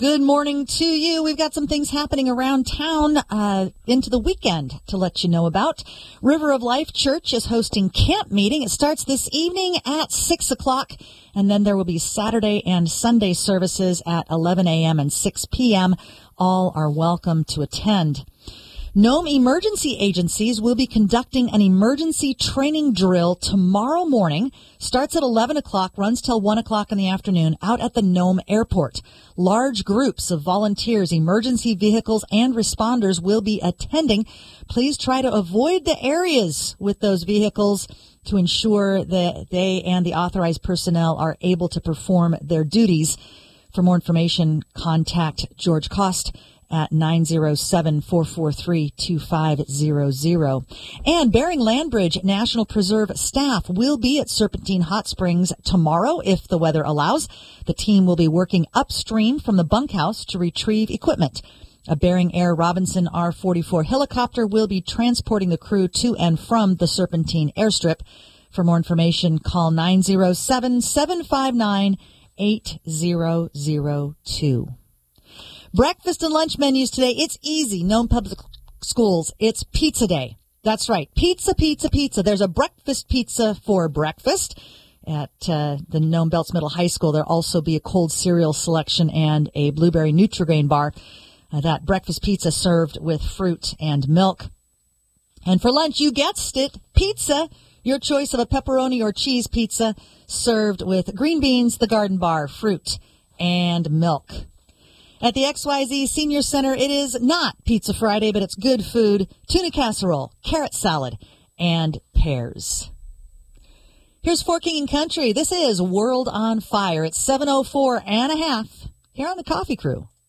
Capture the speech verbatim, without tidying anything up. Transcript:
Good morning to you. We've got some things happening around town uh, into the weekend to let you know about. River of Life Church is hosting camp meeting. It starts this evening at six o'clock, and then there will be Saturday and Sunday services at eleven a.m. and six p.m. All are welcome to attend. Nome Emergency Agencies will be conducting an emergency training drill tomorrow morning. Starts at eleven o'clock, runs till one o'clock in the afternoon out at the Nome Airport. Large groups of volunteers, emergency vehicles, and responders will be attending. Please try to avoid the areas with those vehicles to ensure that they and the authorized personnel are able to perform their duties. For more information, contact George Cost at nine oh seven, four four three, two five zero zero. And Bering Land Bridge National Preserve staff will be at Serpentine Hot Springs tomorrow if the weather allows. The team will be working upstream from the bunkhouse to retrieve equipment. A Bering Air Robinson R forty-four helicopter will be transporting the crew to and from the Serpentine airstrip. For more information, call nine oh seven, seven five nine, eight zero zero two. Breakfast and lunch menus today. It's easy. Nome Public Schools. It's pizza day. That's right. Pizza, pizza, pizza. There's a breakfast pizza for breakfast at uh, the Nome Belts Middle High School. There'll also be a cold cereal selection and a blueberry Nutri-Grain bar. Uh, that breakfast pizza served with fruit and milk. And for lunch, you guessed it, pizza. Your choice of a pepperoni or cheese pizza served with green beans, the garden bar, fruit, and milk. At the X Y Z Senior Center, it is not Pizza Friday, but it's good food, tuna casserole, carrot salad, and pears. Here's For King and Country. This is World on Fire. It's seven oh four and a half here on the Coffee Crew.